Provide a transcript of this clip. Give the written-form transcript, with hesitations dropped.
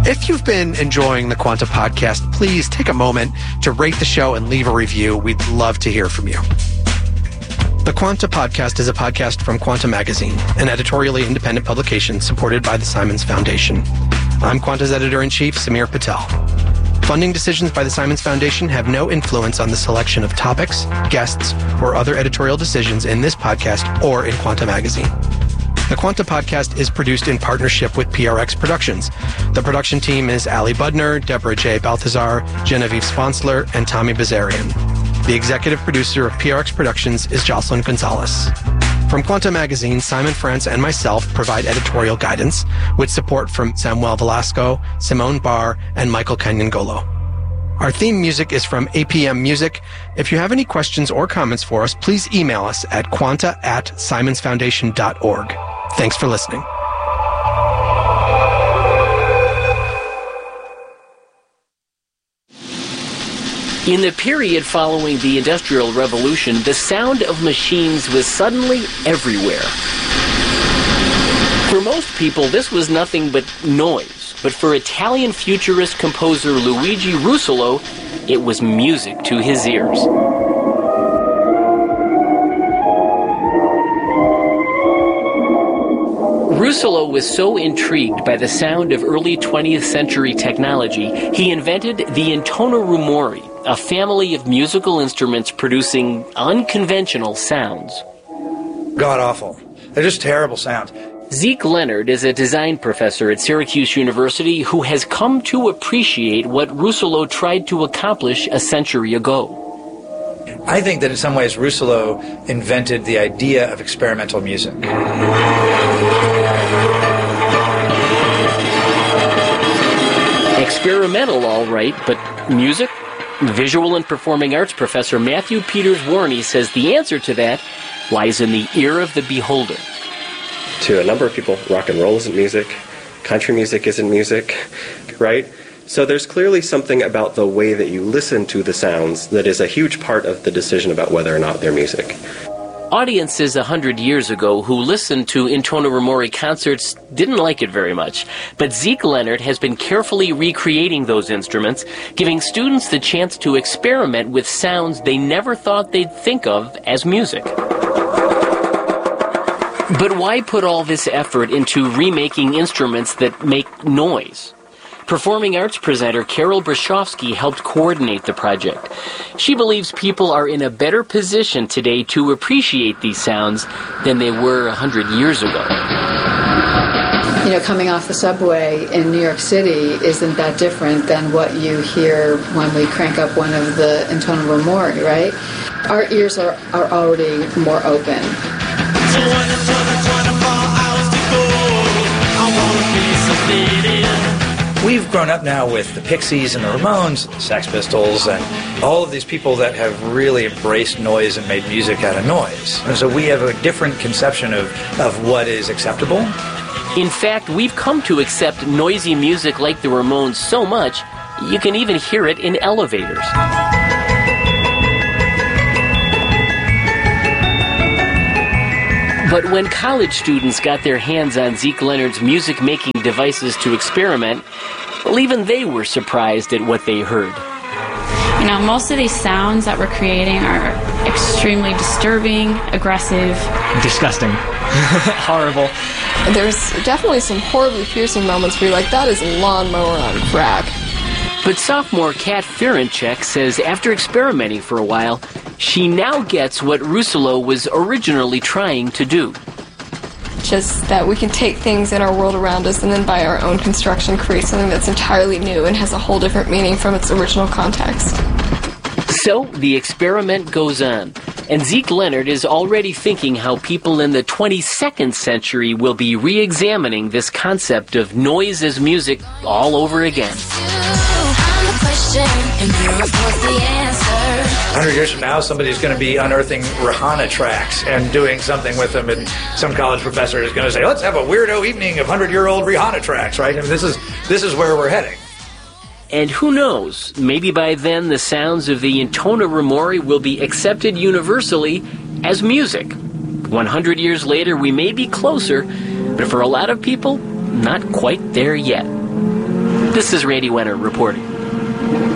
If you've been enjoying the Quanta Podcast, please take a moment to rate the show and leave a review. We'd love to hear from you. The Quanta Podcast is a podcast from Quanta Magazine, an editorially independent publication supported by the Simons Foundation. I'm Quanta's editor-in-chief, Samir Patel. Funding decisions by the Simons Foundation have no influence on the selection of topics, guests, or other editorial decisions in this podcast or in Quanta Magazine. The Quanta Podcast is produced in partnership with PRX Productions. The production team is Ali Budner, Deborah J. Balthazar, Genevieve Sponsler, and Tommy Bazarian. The executive producer of PRX Productions is Jocelyn Gonzalez. From Quanta Magazine, Simon France and myself provide editorial guidance with support from Samuel Velasco, Simone Barr, and Michael Canyangolo. Our theme music is from APM Music. If you have any questions or comments for us, please email us at quanta@simonsfoundation.org. Thanks for listening. In the period following the Industrial Revolution, the sound of machines was suddenly everywhere. For most people, this was nothing but noise, but for Italian futurist composer Luigi Russolo, it was music to his ears. Russolo was so intrigued by the sound of early 20th century technology, he invented the intonarumori, a family of musical instruments producing unconventional sounds. God-awful. They're just terrible sounds. Zeke Leonard is a design professor at Syracuse University who has come to appreciate what Russolo tried to accomplish a century ago. I think that in some ways Russolo invented the idea of experimental music. Experimental, all right, but music? Visual and Performing Arts professor Matthew Peters-Warney says the answer to that lies in the ear of the beholder. To a number of people, rock and roll isn't music, country music isn't music, right? So there's clearly something about the way that you listen to the sounds that is a huge part of the decision about whether or not they're music. Audiences 100 years ago who listened to intonarumori concerts didn't like it very much, but Zeke Leonard has been carefully recreating those instruments, giving students the chance to experiment with sounds they never thought they'd think of as music. But why put all this effort into remaking instruments that make noise? Performing arts presenter Carol Brashofsky helped coordinate the project. She believes people are in a better position today to appreciate these sounds than they were 100 years ago. You know, coming off the subway in New York City isn't that different than what you hear when we crank up one of the intonarumori, right? Our ears are already more open. So when it's 24 hours to go, I wanna be submitted. We've grown up now with the Pixies and the Ramones, the Sex Pistols, and all of these people that have really embraced noise and made music out of noise. And so we have a different conception of what is acceptable. In fact, we've come to accept noisy music like the Ramones so much, you can even hear it in elevators. But when college students got their hands on Zeke Leonard's music-making devices to experiment, well, even they were surprised at what they heard. You know, most of these sounds that we're creating are extremely disturbing, aggressive. Disgusting. Horrible. There's definitely some horribly piercing moments where you're like, that is a lawnmower on crack. But sophomore Kat Ferenchek says after experimenting for a while, she now gets what Russolo was originally trying to do. Just that we can take things in our world around us and then by our own construction create something that's entirely new and has a whole different meaning from its original context. So the experiment goes on, and Zeke Leonard is already thinking how people in the 22nd century will be re-examining this concept of noise as music all over again. 100 years from now, somebody's going to be unearthing Rihanna tracks and doing something with them, and some college professor is going to say, let's have a weirdo evening of 100-year-old Rihanna tracks, right? I mean, this is where we're heading. And who knows, maybe by then the sounds of the intonarumori will be accepted universally as music. 100 years later, we may be closer, but for a lot of people, not quite there yet. This is Randy Wenner reporting.